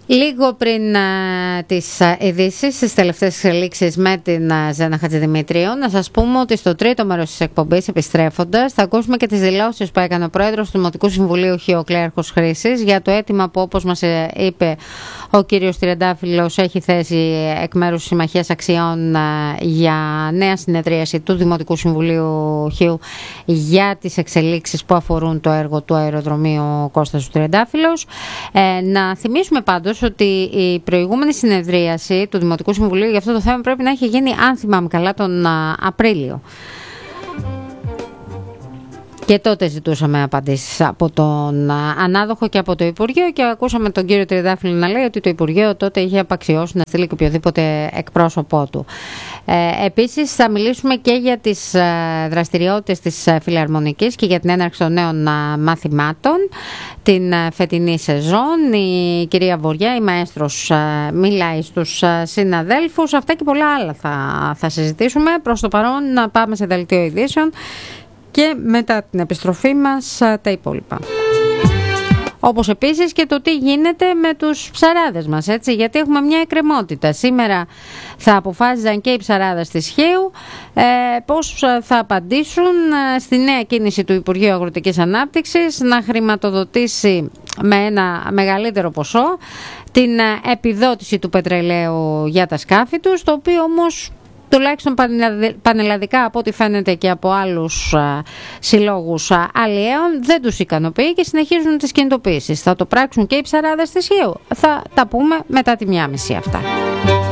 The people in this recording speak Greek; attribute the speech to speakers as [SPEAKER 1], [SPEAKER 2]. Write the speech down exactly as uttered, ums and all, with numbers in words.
[SPEAKER 1] Λίγο πριν α, τις α, ειδήσεις, στις τελευταίες εξελίξεις με την α, Ζένα Χατζηδημητρίου, να σας πούμε ότι στο τρίτο μέρος της εκπομπής, επιστρέφοντας, θα ακούσουμε και τις δηλώσεις που έκανε ο πρόεδρος του Δημοτικού Συμβουλίου Χ. ο Κλέαρχος Χρήσης για το αίτημα που, όπως μας είπε ο κύριος Τριαντάφυλλος, έχει θέσει εκ μέρους της Συμμαχίας Αξιών α, για νέα συνεδρίαση του Δημοτικού Συμβουλίου Χ. για τις εξελίξεις που αφορούν το έργο του αεροδρομίου Κώστας του Τριαντάφυλλος. Ε, να θυμίσουμε πάντως ότι η προηγούμενη συνεδρίαση του Δημοτικού Συμβουλίου για αυτό το θέμα πρέπει να έχει γίνει, αν θυμάμαι καλά, τον α, Απρίλιο. Και τότε ζητούσαμε απαντήσεις από τον ανάδοχο και από το Υπουργείο και ακούσαμε τον κύριο Τριαντάφυλλο να λέει ότι το Υπουργείο τότε είχε απαξιώσει να στείλει και οποιοδήποτε εκπρόσωπό του. Ε, επίσης θα μιλήσουμε και για τις ε, δραστηριότητες της ε, Φιλαρμονικής και για την έναρξη των νέων ε, μαθημάτων την ε, φετινή σεζόν. Η κυρία Βοριά, η μαέστρος, ε, μιλάει στους ε, συναδέλφους. Αυτά και πολλά άλλα θα, θα συζητήσουμε. Προς το παρόν να πάμε σε δελτίο ειδήσεων και μετά την επιστροφή μας τα υπόλοιπα. Όπως επίσης και το τι γίνεται με τους ψαράδες μας, έτσι, γιατί έχουμε μια εκκρεμότητα. Σήμερα θα αποφάσιζαν και οι ψαράδες της Χαίου ε, πώς θα απαντήσουν στη νέα κίνηση του Υπουργείου Αγροτικής Ανάπτυξης να χρηματοδοτήσει με ένα μεγαλύτερο ποσό την επιδότηση του πετρελαίου για τα σκάφη τους, το οποίο όμως τουλάχιστον πανελλαδικά, από ό,τι φαίνεται και από άλλους α, συλλόγους α, αλλιέων, δεν τους ικανοποιεί και συνεχίζουν τις κινητοποίησεις. Θα το πράξουν και οι ψαράδες της Χαίου. Θα τα πούμε μετά τη μία μισή αυτά.